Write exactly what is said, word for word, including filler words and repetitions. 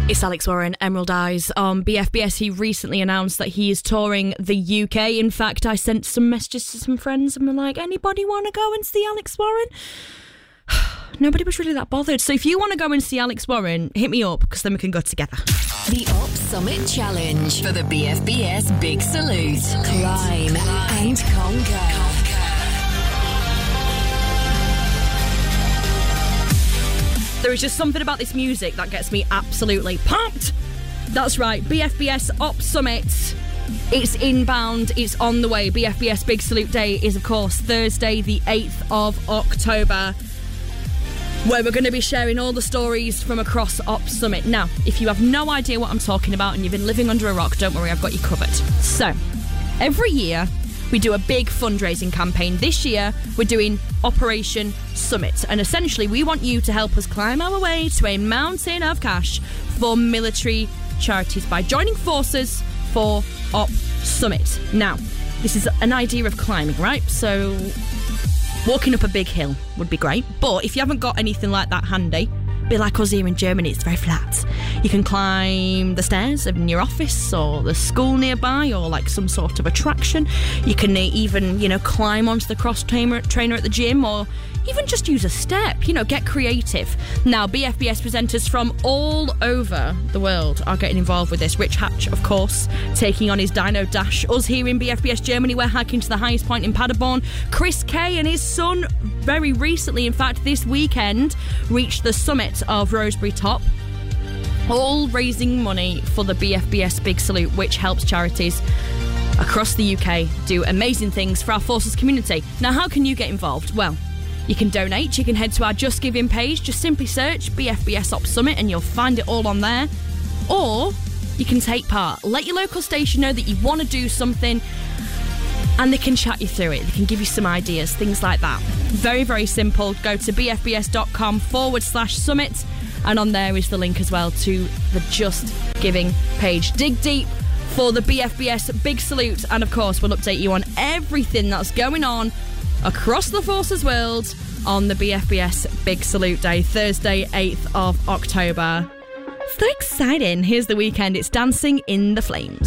It's Alex Warren, Emerald Eyes on B F B S. He recently announced that he is touring the U K. In fact, I sent some messages to some friends and were like, anybody want to go and see Alex Warren? Nobody was really that bothered. So if you want to go and see Alex Warren, hit me up, because then we can go together. The Up Summit Challenge for the B F B S Big Salute. Climb and conquer. There is just something about this music that gets me absolutely pumped. That's right, B F B S Up Summit. It's inbound, it's on the way. B F B S Big Salute Day is, of course, Thursday, the eighth of October, where we're going to be sharing all the stories from across Up Summit. Now, if you have no idea what I'm talking about and you've been living under a rock, don't worry, I've got you covered. So, every year, we do a big fundraising campaign. This year, we're doing Operation Summit. And essentially, we want you to help us climb our way to a mountain of cash for military charities by joining forces for Up Summit. Now, this is an idea of climbing, right? So, walking up a big hill would be great. But if you haven't got anything like that handy, be like us here in Germany, it's very flat. You can climb the stairs in your office or the school nearby, or like some sort of attraction. You can even, you know, climb onto the cross trainer trainer at the gym, or even just use a step, you know, get creative. Now, B F B S presenters from all over the world are getting involved with this. Rich Hatch, of course, taking on his Dino Dash. Us here in B F B S Germany, we're hiking to the highest point in Paderborn. Chris Kay and his son, very recently, in fact, this weekend, reached the summit of Rosebery Top, all raising money for the B F B S Big Salute, which helps charities across the U K do amazing things for our forces community. Now, how can you get involved? Well, you can donate. You can head to our Just Giving page. Just simply search B F B S Up Summit and you'll find it all on there. Or you can take part. Let your local station know that you want to do something, and they can chat you through it. They can give you some ideas, things like that. Very, very simple. Go to bfbs.com forward slash summit, and on there is the link as well to the Just Giving page. Dig deep for the B F B S Big Salute, and of course we'll update you on everything that's going on across the forces world on the B F B S Big Salute Day, Thursday, eighth of October. So exciting. Here's The Weekend. It's Dancing in the Flames.